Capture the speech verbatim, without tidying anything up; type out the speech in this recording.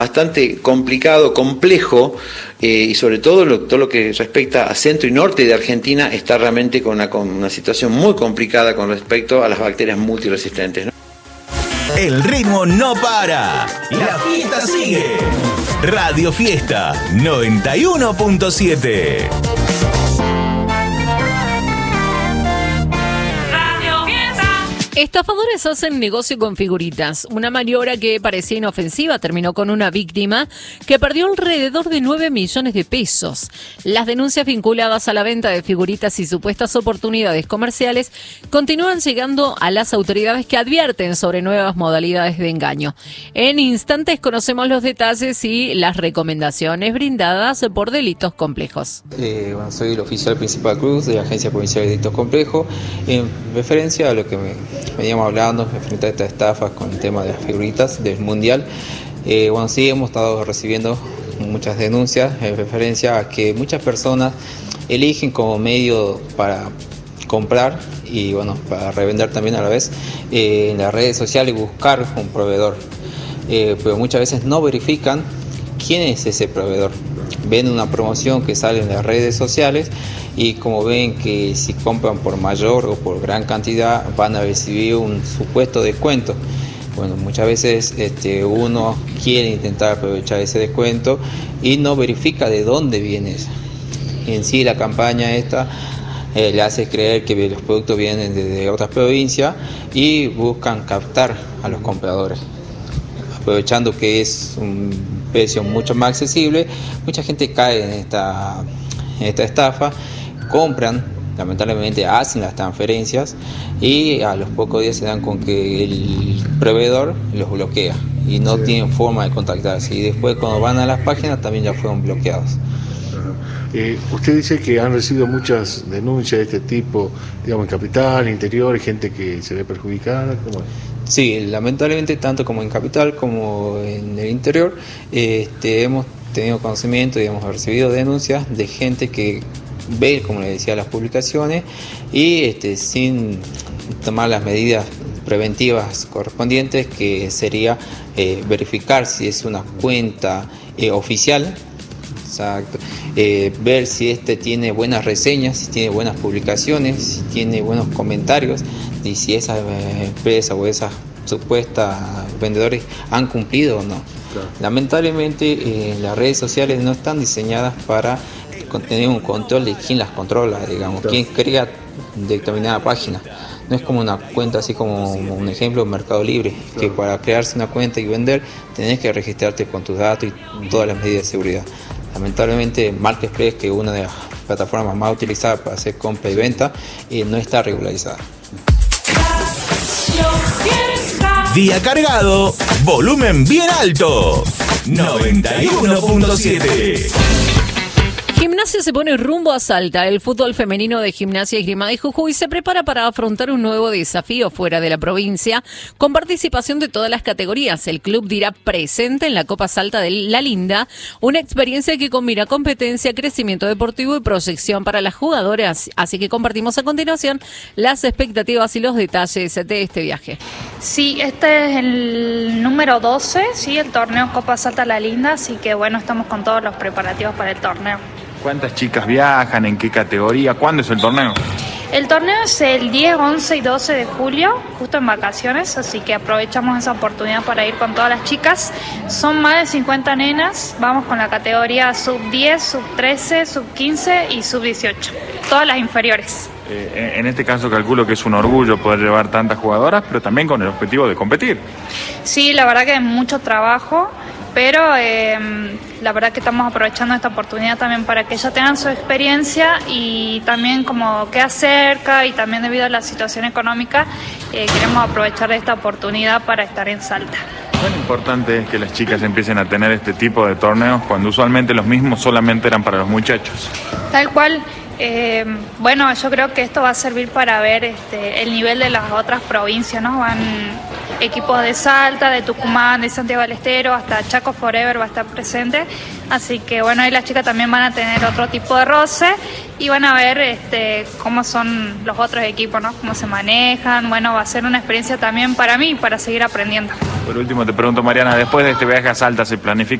bastante complicado, complejo, eh, y sobre todo lo, todo lo que respecta a centro y norte de Argentina está realmente con una, con una situación muy complicada con respecto a las bacterias multiresistentes, ¿no? El ritmo no para, la fiesta sigue. Radio Fiesta noventa y uno punto siete. Estafadores hacen negocio con figuritas. Una maniobra que parecía inofensiva terminó con una víctima que perdió alrededor de nueve millones de pesos. Las denuncias vinculadas a la venta de figuritas y supuestas oportunidades comerciales continúan llegando a las autoridades, que advierten sobre nuevas modalidades de engaño. En instantes conocemos los detalles y las recomendaciones brindadas por Delitos Complejos. Eh, bueno, soy el oficial principal Cruz de la Agencia Provincial de Delitos Complejos. En referencia a lo que me veníamos hablando frente a esta estafa con el tema de las figuritas del Mundial, eh, bueno, sí hemos estado recibiendo muchas denuncias en referencia a que muchas personas eligen como medio para comprar y bueno, para revender también a la vez eh, en las redes sociales y buscar un proveedor, eh, pero muchas veces no verifican quién es ese proveedor. Ven una promoción que sale en las redes sociales y como ven que si compran por mayor o por gran cantidad van a recibir un supuesto descuento. Bueno, muchas veces este, uno quiere intentar aprovechar ese descuento y no verifica de dónde viene eso. En sí la campaña esta eh, le hace creer que los productos vienen de, de otras provincias y buscan captar a los compradores. Aprovechando que es un precio mucho más accesible, mucha gente cae en esta, en esta estafa, compran, lamentablemente hacen las transferencias y a los pocos días se dan con que el proveedor los bloquea y no sí. tienen forma de contactarse, y después cuando van a las páginas también ya fueron bloqueados. Eh, usted dice que han recibido muchas denuncias de este tipo, digamos, en capital, interior, gente que se ve perjudicada. ¿Cómo es? Sí, lamentablemente tanto como en capital como en el interior este, hemos tenido conocimiento y hemos recibido denuncias de gente que ve, como les decía, las publicaciones y este, sin tomar las medidas preventivas correspondientes, que sería eh, verificar si es una cuenta eh, oficial. Exacto. Eh, ver si este tiene buenas reseñas, si tiene buenas publicaciones, si tiene buenos comentarios y si esas eh, empresas o esas supuestas vendedores han cumplido o no. Claro. Lamentablemente eh, las redes sociales no están diseñadas para tener un control de quién las controla, digamos, claro. quién crea determinada página. No es como una cuenta, así como un ejemplo, Mercado Libre, claro. que para crearse una cuenta y vender tenés que registrarte con tus datos y todas las medidas de seguridad. Lamentablemente Marketplace, que es una de las plataformas más utilizadas para hacer compra y venta, eh, no está regularizada. Día cargado, volumen bien alto, noventa y uno punto siete. Gimnasia se pone rumbo a Salta. El fútbol femenino de Gimnasia y Esgrima de Jujuy se prepara para afrontar un nuevo desafío fuera de la provincia, con participación de todas las categorías. El club dirá presente en la Copa Salta de La Linda, una experiencia que combina competencia, crecimiento deportivo y proyección para las jugadoras. Así que compartimos a continuación las expectativas y los detalles de este viaje. Sí, este es el número doce, sí, el torneo Copa Salta La Linda, así que bueno, estamos con todos los preparativos para el torneo. ¿Cuántas chicas viajan? ¿En qué categoría? ¿Cuándo es el torneo? El torneo es el diez, once y doce de julio, justo en vacaciones, así que aprovechamos esa oportunidad para ir con todas las chicas. Son más de cincuenta nenas, vamos con la categoría sub diez, sub trece, sub quince y sub dieciocho, todas las inferiores. Eh, en este caso calculo que es un orgullo poder llevar tantas jugadoras, pero también con el objetivo de competir. Sí, la verdad que es mucho trabajo, pero eh, la verdad que estamos aprovechando esta oportunidad también para que ellas tengan su experiencia y también como queda cerca y también debido a la situación económica eh, queremos aprovechar esta oportunidad para estar en Salta. ¿Cuán importante es que las chicas empiecen a tener este tipo de torneos cuando usualmente los mismos solamente eran para los muchachos? Tal cual. Eh, bueno, yo creo que esto va a servir para ver este, el nivel de las otras provincias, ¿no? Van, equipos de Salta, de Tucumán, de Santiago del Estero, hasta Chaco Forever va a estar presente. Así que bueno, ahí las chicas también van a tener otro tipo de roce y van a ver este, cómo son los otros equipos, ¿no? Cómo se manejan. Bueno, va a ser una experiencia también para mí, para seguir aprendiendo. Por último te pregunto, Mariana, después de este viaje a Salta, ¿se planifica